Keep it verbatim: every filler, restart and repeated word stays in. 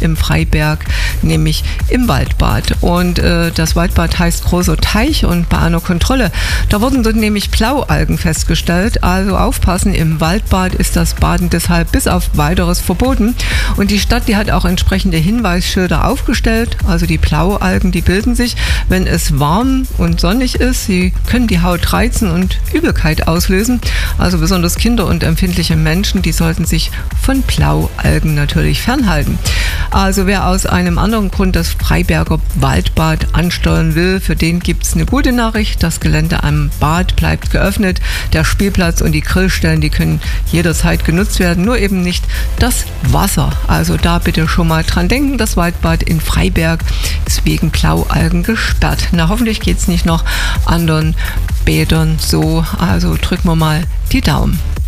im Freiberg, nämlich im Waldbad. Und äh, das Waldbad heißt Großer Teich und bei einer Kontrolle, da wurden dort nämlich Blaualgen festgestellt. Also aufpassen, im Waldbad ist das Baden deshalb bis auf Weiteres verboten. Und die Stadt, die hat auch entsprechende Hinweisschilder aufgestellt. Also die Blaualgen, die bilden sich, wenn es warm und sonnig ist. Sie können die Haut reizen und Übelkeit auslösen. Also besonders Kinder und empfindliche Menschen, die sollten sich von Blaualgen natürlich fernhalten. Also wer aus einem anderen Grund das Freiberger Waldbad ansteuern will, für den gibt es eine gute Nachricht. Das Gelände am Bad bleibt geöffnet. Der Spielplatz und die Grillstellen, die können jederzeit genutzt werden, nur eben nicht das Wasser. Also da bitte schon mal dran denken, das Waldbad in Freiberg ist wegen Blaualgen gesperrt. Na, hoffentlich geht es nicht noch anderen Bädern so. Also drücken wir mal die Daumen.